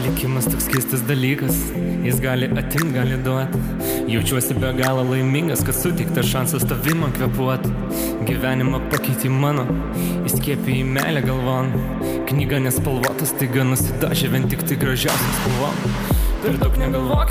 Likimas toks keistas dalykas, jis gali atimt, gali duot. Jaučiuosi be galo laimingas, kad suteiktas šansas tavim man kvėpuot. Gyvenimą pakeitė mano, įskiepė į meilę galvon. Knyga nespalvotas, taiga nusidažė vien tik tai gražiausias spalvom. Per daug negalvok